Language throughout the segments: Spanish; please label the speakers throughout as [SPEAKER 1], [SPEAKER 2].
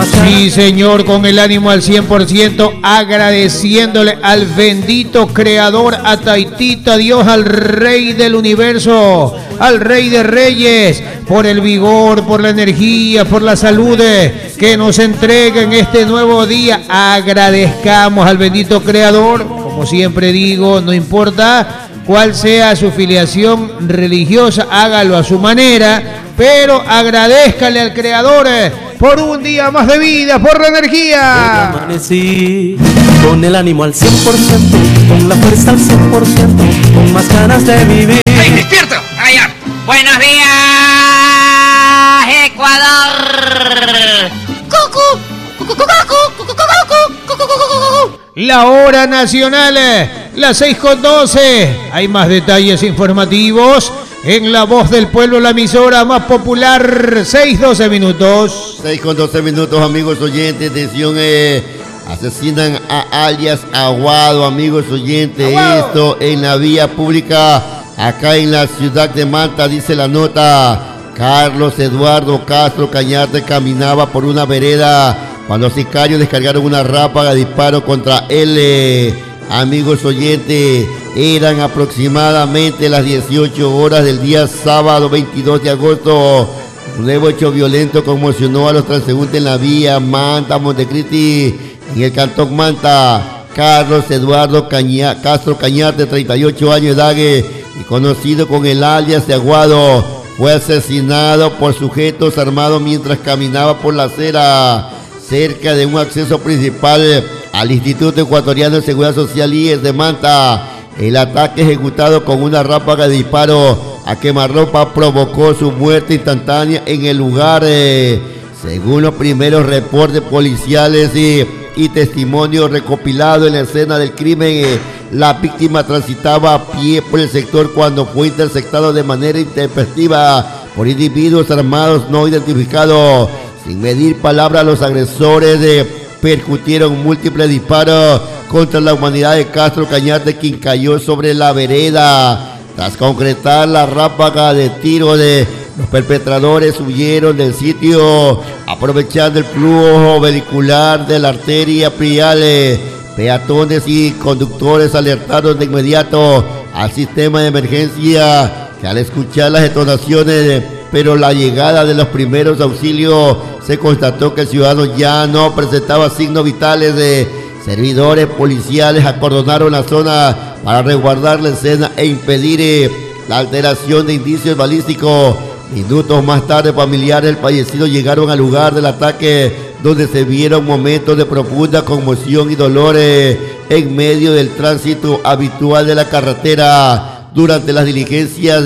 [SPEAKER 1] Sí, señor, con el ánimo al 100%, agradeciéndole al bendito creador, a Taitita Dios, al rey del universo, al rey de reyes, por el vigor, por la energía, por la salud que nos entrega en este nuevo día. Agradezcamos al bendito creador. Como siempre digo, no importa cuál sea su filiación religiosa, hágalo a su manera, pero agradézcale al creador por un día más de vida, por la energía.
[SPEAKER 2] Amanecí con el ánimo al 100%, con la fuerza al 100%, con más ganas de vivir.
[SPEAKER 3] ¡Hey, despierta! ¡Allá! ¡Buenos días, Ecuador! ¡Cucu!
[SPEAKER 1] La hora nacional, las 6:12. Hay más detalles informativos en La Voz del Pueblo, la emisora más popular. 6:12 minutos.
[SPEAKER 4] 6:12 minutos, amigos oyentes. Atención, asesinan a alias Aguado, amigos oyentes. Aguado. Esto en la vía pública, acá en la ciudad de Manta, dice la nota. Carlos Eduardo Castro Cañarte caminaba por una vereda cuando sicarios descargaron una ráfaga de disparo contra él. Amigos oyentes, eran aproximadamente las 18 horas del día sábado 22 de agosto. Un nuevo hecho violento conmocionó a los transeúntes en la vía Manta-Montecristi, en el cantón Manta. Carlos Eduardo Castro Cañarte, 38 años de edad y conocido con el alias de Aguado, fue asesinado por sujetos armados mientras caminaba por la acera cerca de un acceso principal al Instituto Ecuatoriano de Seguridad Social IES de Manta. El ataque, ejecutado con una ráfaga de disparo a quemarropa, provocó su muerte instantánea en el lugar. Según los primeros reportes policiales y testimonios recopilados en la escena del crimen, la víctima transitaba a pie por el sector cuando fue interceptado de manera intempestiva por individuos armados no identificados. Sin medir palabras, los agresores percutieron múltiples disparos contra la humanidad de Castro Cañarte, quien cayó sobre la vereda. Tras concretar la ráfaga de tiro, los perpetradores huyeron del sitio, aprovechando el flujo vehicular de la arteria vial. Peatones y conductores alertaron de inmediato al sistema de emergencia, que al escuchar las detonaciones, pero la llegada de los primeros auxilios, se constató que el ciudadano ya no presentaba signos vitales. Servidores policiales acordonaron la zona para resguardar la escena e impedir la alteración de indicios balísticos. Minutos más tarde, familiares del fallecido llegaron al lugar del ataque, donde se vieron momentos de profunda conmoción y dolor en medio del tránsito habitual de la carretera. Durante las diligencias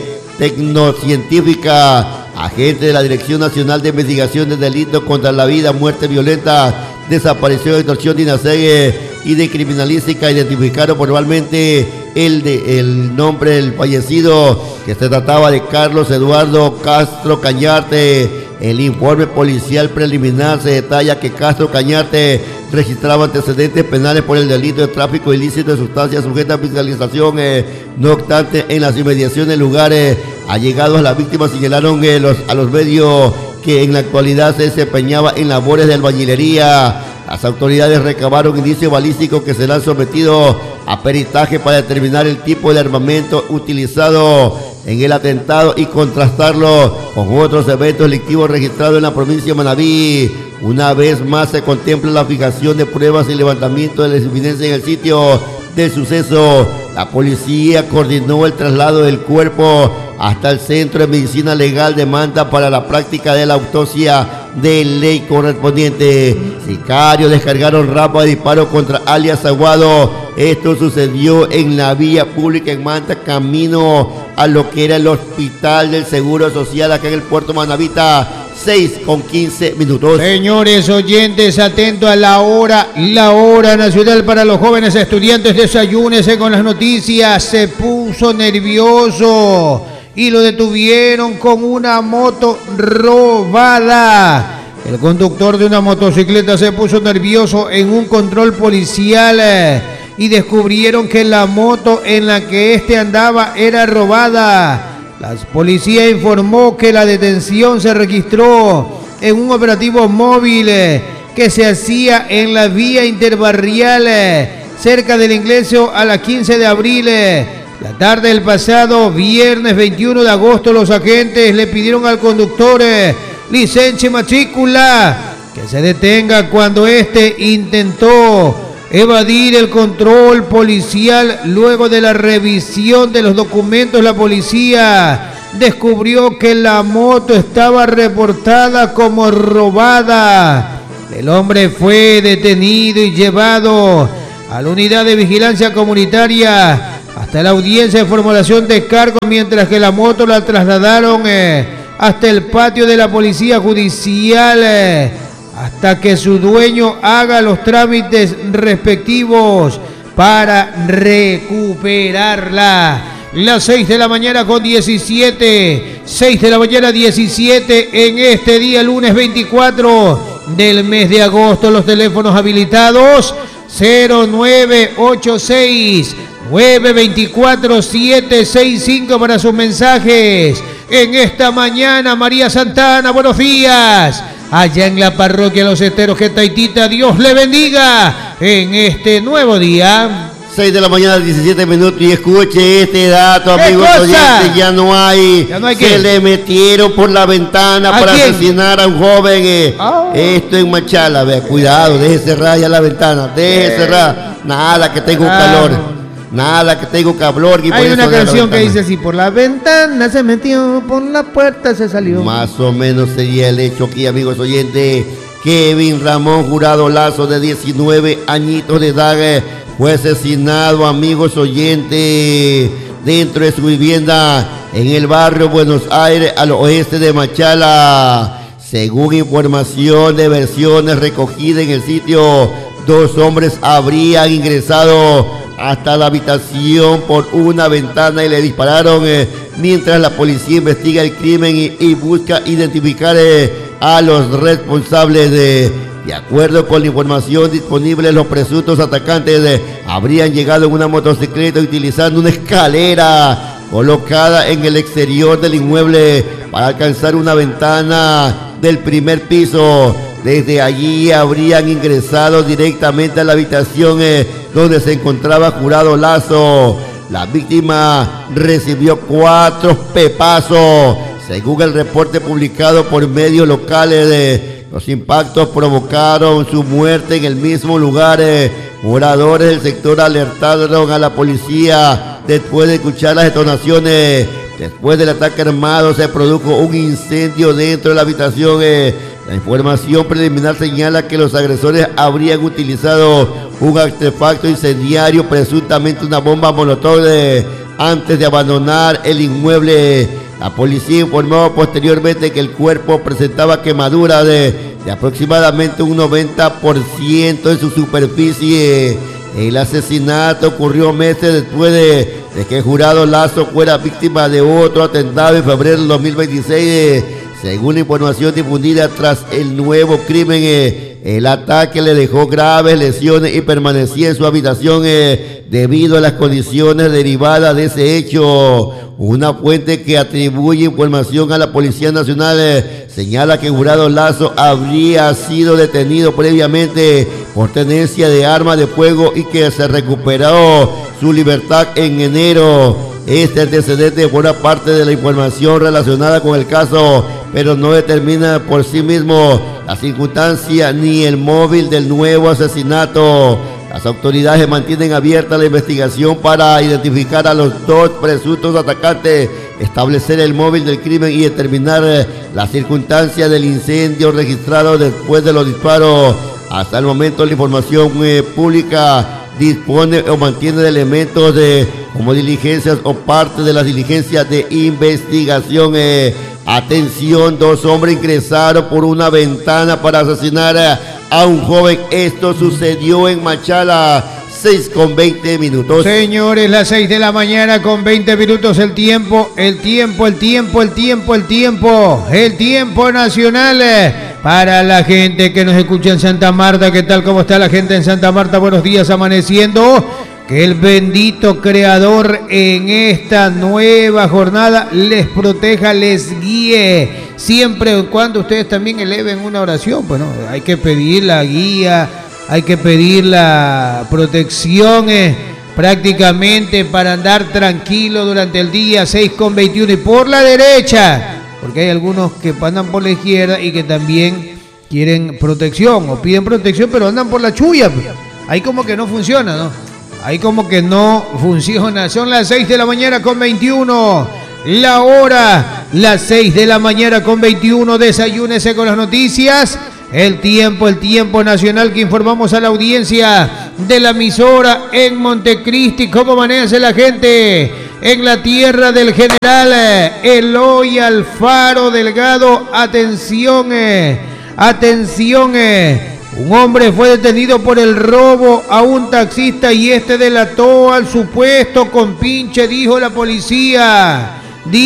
[SPEAKER 4] tecnocientíficas, agentes de la Dirección Nacional de Investigación de Delitos contra la Vida, Muerte Violenta, Desaparición, Extorsión, Dinasegue y de Criminalística identificaron formalmente el nombre del fallecido, que se trataba de Carlos Eduardo Castro Cañarte. El informe policial preliminar se detalla que Castro Cañarte registraba antecedentes penales por el delito de tráfico ilícito de sustancias sujetas a fiscalización. No obstante, en las inmediaciones del lugar, allegados a la víctima señalaron a los medios que en la actualidad se desempeñaba en labores de albañilería. Las autoridades recabaron indicios balísticos que serán sometidos a peritaje para determinar el tipo de armamento utilizado en el atentado y contrastarlo con otros eventos delictivos registrados en la provincia de Manabí. Una vez más se contempla la fijación de pruebas y levantamiento de las evidencias en el sitio del suceso. La policía coordinó el traslado del cuerpo hasta el Centro de Medicina Legal de Manta para la práctica de la autopsia de ley correspondiente. Sicarios descargaron ráfaga de disparo contra alias Aguado. Esto sucedió en la vía pública en Manta, camino a lo que era el Hospital del Seguro Social acá en el Puerto Manavita. 6:15 minutos.
[SPEAKER 1] Señores oyentes, atento a la hora nacional para los jóvenes estudiantes. Desayúnese con las noticias. Se puso nervioso y lo detuvieron con una moto robada. El conductor de una motocicleta se puso nervioso en un control policial y descubrieron que la moto en la que andaba era robada. La policía informó que la detención se registró en un operativo móvil que se hacía en la vía interbarrial cerca del Ingleso a las 15 de abril. La tarde del pasado viernes 21 de agosto, los agentes le pidieron al conductor licencia y matrícula que se detenga cuando éste intentó evadir el control policial. Luego de la revisión de los documentos, la policía descubrió que la moto estaba reportada como robada. El hombre fue detenido y llevado a la unidad de vigilancia comunitaria hasta la audiencia de formulación de cargos, mientras que la moto la trasladaron hasta el patio de la policía judicial hasta que su dueño haga los trámites respectivos para recuperarla. Las 6 de la mañana con 17, 6 de la mañana 17 en este día, lunes 24 del mes de agosto. Los teléfonos habilitados 0986 924 765 para sus mensajes. En esta mañana, María Santana, buenos días. Allá en la parroquia Los Esteros, que Taitita, Dios le bendiga en este nuevo día.
[SPEAKER 4] 6 de la mañana, 17 minutos, y escuche este dato, amigos oyentes, ya no hay
[SPEAKER 1] ¿qué?
[SPEAKER 4] Se le metieron por la ventana para asesinar a un joven, esto en Machala, vea, cuidado, deje cerrar ya la ventana, deje cerrar, nada que tengo calor. Nada que tengo calor.
[SPEAKER 1] Hay una canción que dice así: por la ventana se metió, por la puerta se salió.
[SPEAKER 4] Más o menos sería el hecho aquí, amigos oyentes. Kevin Ramón Jurado Lazo, de 19 añitos de edad, fue asesinado, amigos oyentes, dentro de su vivienda en el barrio Buenos Aires, al oeste de Machala. Según información de versiones recogidas en el sitio, 2 hombres habrían ingresado hasta la habitación por una ventana y le dispararon, mientras la policía investiga el crimen y busca identificar a los responsables. De acuerdo con la información disponible, los presuntos atacantes habrían llegado en una motocicleta utilizando una escalera colocada en el exterior del inmueble para alcanzar una ventana del primer piso. Desde allí habrían ingresado directamente a la habitación donde se encontraba Jurado Lazo. La víctima recibió 4 pepazos. Según el reporte publicado por medios locales, los impactos provocaron su muerte en el mismo lugar. Moradores del sector alertaron a la policía después de escuchar las detonaciones. Después del ataque armado se produjo un incendio dentro de la habitación. La información preliminar señala que los agresores habrían utilizado un artefacto incendiario, presuntamente una bomba molotov, antes de abandonar el inmueble. La policía informó posteriormente que el cuerpo presentaba quemaduras de aproximadamente un 90% en su superficie. El asesinato ocurrió meses después de que Jurado Lazo fuera víctima de otro atentado en febrero del 2026. Según la información difundida tras el nuevo crimen, el ataque le dejó graves lesiones y permanecía en su habitación debido a las condiciones derivadas de ese hecho. Una fuente que atribuye información a la Policía Nacional señala que Jurado Lazo habría sido detenido previamente por tenencia de armas de fuego y que se recuperó su libertad en enero. Este antecedente forma parte de la información relacionada con el caso, pero no determina por sí mismo la circunstancia ni el móvil del nuevo asesinato. Las autoridades mantienen abierta la investigación para identificar a los 2 presuntos atacantes, establecer el móvil del crimen y determinar las circunstancias del incendio registrado después de los disparos. Hasta el momento la información pública dispone o mantiene de elementos como diligencias o parte de las diligencias de investigación. Atención, 2 hombres ingresaron por una ventana para asesinar a un joven. Esto sucedió en Machala. 6:20.
[SPEAKER 1] Señores, las 6 de la mañana con 20 minutos. El tiempo nacional para la gente que nos escucha en Santa Marta. ¿Qué tal? ¿Cómo está la gente en Santa Marta? Buenos días, amaneciendo. Que el bendito Creador en esta nueva jornada les proteja, les guíe, siempre y cuando ustedes también eleven una oración. Bueno, hay que pedir la guía, hay que pedir la protección prácticamente para andar tranquilo durante el día. 6:21 y por la derecha, porque hay algunos que andan por la izquierda y que también quieren protección o piden protección, pero andan por la chulla. Ahí como que no funciona, ¿no? Ahí como que no funciona. Son las 6 de la mañana con 21. La hora, las 6 de la mañana con 21. Desayúnese con las noticias. El tiempo nacional que informamos a la audiencia de la emisora en Montecristi. ¿Cómo amanece la gente en la tierra del general Eloy Alfaro Delgado? Atención, un hombre fue detenido por el robo a un taxista y este delató al supuesto compinche, dijo la policía.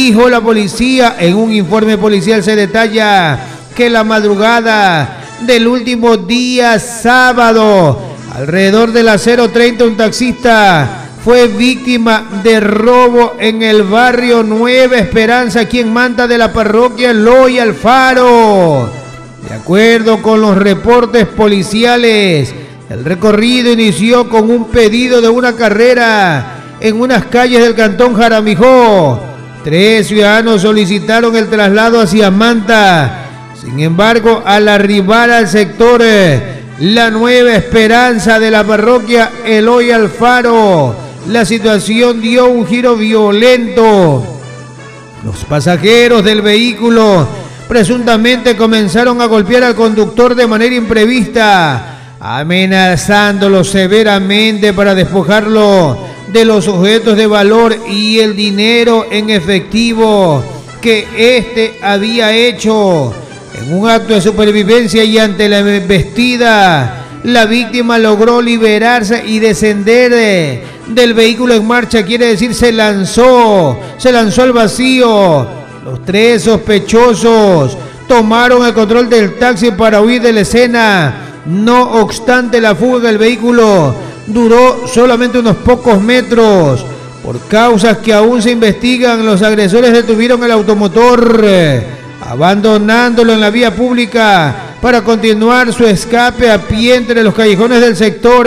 [SPEAKER 1] En un informe policial se detalla que la madrugada del último día sábado, alrededor de las 0:30, un taxista fue víctima de robo en el barrio Nueva Esperanza, aquí en Manta, de la parroquia Eloy Alfaro. De acuerdo con los reportes policiales, el recorrido inició con un pedido de una carrera en unas calles del cantón Jaramijó. 3 ciudadanos solicitaron el traslado hacia Manta. Sin embargo, al arribar al sector La Nueva Esperanza de la parroquia Eloy Alfaro, la situación dio un giro violento. Los pasajeros del vehículo presuntamente comenzaron a golpear al conductor de manera imprevista, amenazándolo severamente para despojarlo de los objetos de valor y el dinero en efectivo que éste había hecho. En un acto de supervivencia y ante la embestida, la víctima logró liberarse y descender del vehículo en marcha, quiere decir se lanzó al vacío. Los 3 sospechosos tomaron el control del taxi para huir de la escena. No obstante, la fuga del vehículo duró solamente unos pocos metros. Por causas que aún se investigan, los agresores detuvieron el automotor, abandonándolo en la vía pública para continuar su escape a pie entre los callejones del sector.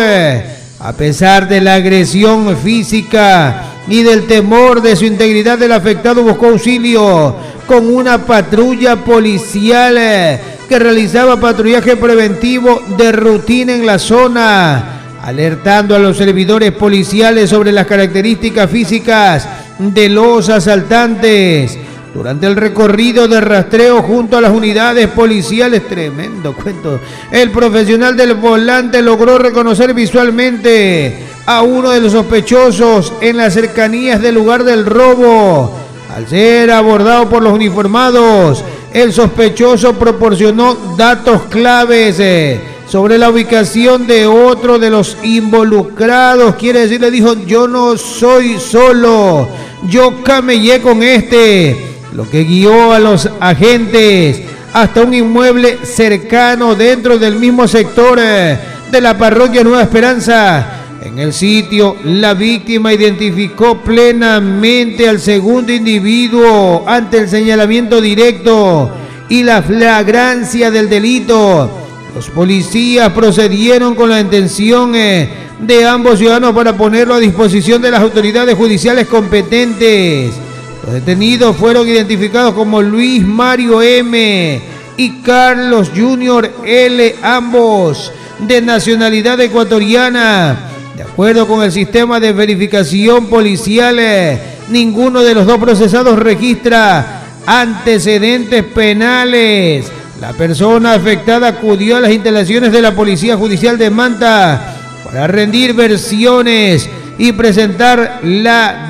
[SPEAKER 1] A pesar de la agresión física y del temor de su integridad, el afectado buscó auxilio con una patrulla policial que realizaba patrullaje preventivo de rutina en la zona, alertando a los servidores policiales sobre las características físicas de los asaltantes. Durante el recorrido de rastreo junto a las unidades policiales, tremendo cuento, el profesional del volante logró reconocer visualmente a uno de los sospechosos en las cercanías del lugar del robo. Al ser abordado por los uniformados, el sospechoso proporcionó datos claves sobre la ubicación de otro de los involucrados. Quiere decir, le dijo: yo no soy solo, yo camellé con este. Lo que guió a los agentes hasta un inmueble cercano dentro del mismo sector de la parroquia Nueva Esperanza. En el sitio, la víctima identificó plenamente al segundo individuo ante el señalamiento directo y la flagrancia del delito. Los policías procedieron con la intención de ambos ciudadanos para ponerlo a disposición de las autoridades judiciales competentes. Los detenidos fueron identificados como Luis Mario M. y Carlos Junior L., ambos de nacionalidad ecuatoriana. De acuerdo con el sistema de verificación policial, ninguno de los dos procesados registra antecedentes penales. La persona afectada acudió a las instalaciones de la Policía Judicial de Manta para rendir versiones y presentar la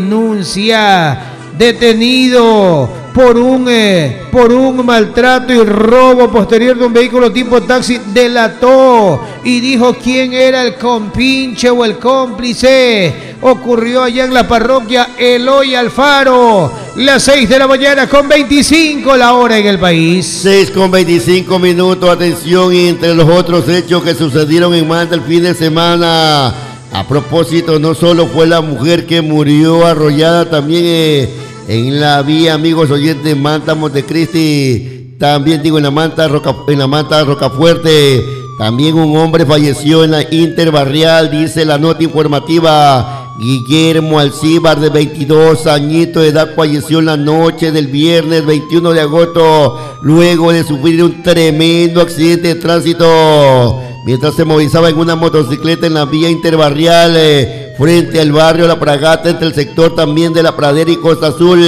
[SPEAKER 1] denuncia. Detenido por un maltrato y robo posterior de un vehículo tipo taxi, delató y dijo quién era el compinche o el cómplice. Ocurrió allá en la parroquia Eloy Alfaro. Las 6 de la mañana con 25 la hora en el país.
[SPEAKER 4] 6 con 25 minutos. Atención, y entre los otros hechos que sucedieron en Manta el fin de semana, a propósito, no solo fue la mujer que murió arrollada, también en la vía, amigos oyentes, Manta Montecristi, también digo en la Manta Rocafuerte, también un hombre falleció en la interbarrial, dice la nota informativa. Guillermo Alcíbar, de 22 añitos de edad, falleció en la noche del viernes 21 de agosto, luego de sufrir un tremendo accidente de tránsito, mientras se movilizaba en una motocicleta en la vía interbarrial, frente al barrio La Fragata, entre el sector también de La Pradera y Costa Azul.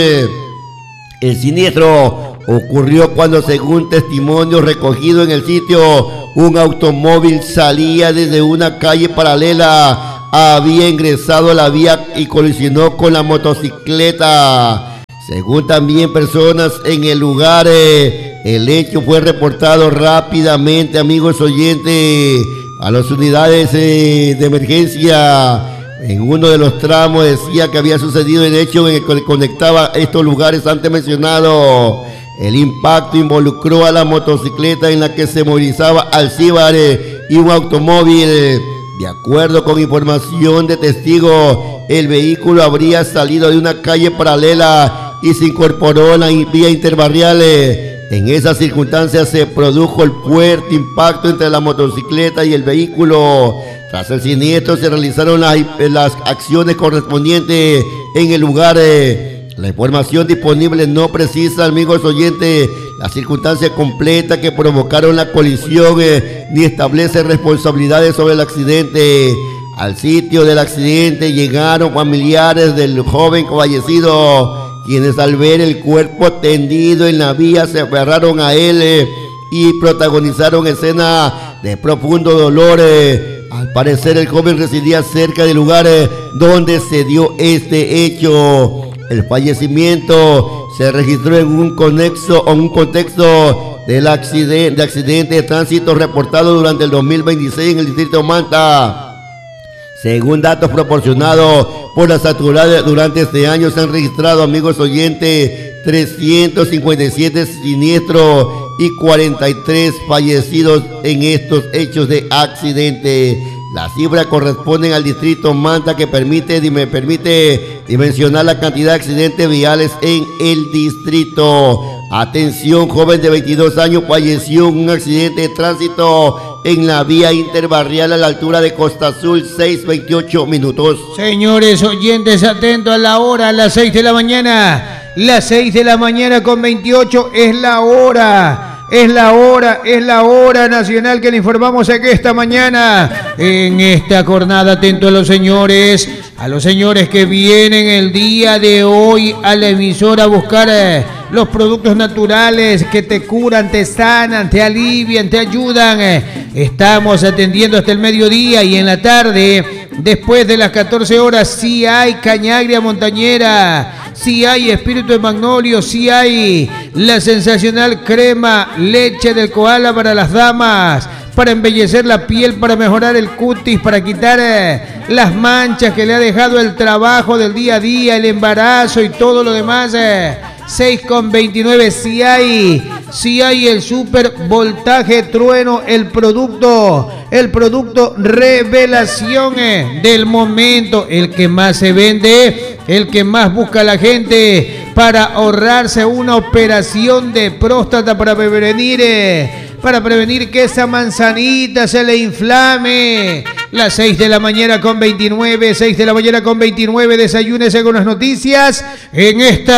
[SPEAKER 4] El siniestro ocurrió cuando, según testimonios recogidos en el sitio, un automóvil salía desde una calle paralela, había ingresado a la vía y colisionó con la motocicleta. Según también personas en el lugar, el hecho fue reportado rápidamente, amigos oyentes, a las unidades de emergencia. En uno de los tramos decía que había sucedido el hecho en el que conectaba estos lugares antes mencionados. El impacto involucró a la motocicleta en la que se movilizaba Alcíbar y un automóvil. De acuerdo con información de testigos, el vehículo habría salido de una calle paralela y se incorporó a la vía interbarrial. En esas circunstancias se produjo el fuerte impacto entre la motocicleta y el vehículo. Tras el siniestro se realizaron las acciones correspondientes en el lugar. La información disponible no precisa, amigos oyentes, las circunstancias completas que provocaron la colisión, ni establece responsabilidades sobre el accidente. Al sitio del accidente llegaron familiares del joven fallecido, quienes al ver el cuerpo tendido en la vía se aferraron a él y protagonizaron escenas de profundo dolor. Al parecer el joven residía cerca del lugar donde se dio este hecho. El fallecimiento se registró en un contexto del accidente de tránsito reportado durante el 2026 en el distrito de Manta. Según datos proporcionados por las autoridades, durante este año se han registrado, amigos oyentes, 357 siniestros y 43 fallecidos en estos hechos de accidente. Las cifras corresponden al distrito Manta, que permite dimensionar la cantidad de accidentes viales en el distrito. Atención, joven de 22 años falleció en un accidente de tránsito en la vía interbarrial a la altura de Costa Azul, 6:28 minutos.
[SPEAKER 1] Señores oyentes, atentos a la hora, a las 6 de la mañana. Las 6 de la mañana con 28 es la hora. Es la hora nacional que le informamos aquí esta mañana. En esta jornada, atento a los señores que vienen el día de hoy a la emisora a buscar los productos naturales que te curan, te sanan, te alivian, te ayudan. Estamos atendiendo hasta el mediodía y en la tarde, después de las 14 horas, sí hay cañagria montañera. Sí hay espíritu de magnolio, sí hay la sensacional crema leche del koala para las damas, para embellecer la piel, para mejorar el cutis, para quitar las manchas que le ha dejado el trabajo del día a día, el embarazo y todo lo demás. 6,29, sí hay el super voltaje trueno, el producto revelación del momento, el que más se vende, el que más busca la gente para ahorrarse una operación de próstata, para prevenir que esa manzanita se le inflame. Las 6 de la mañana con 29, desayúnese con las noticias en esta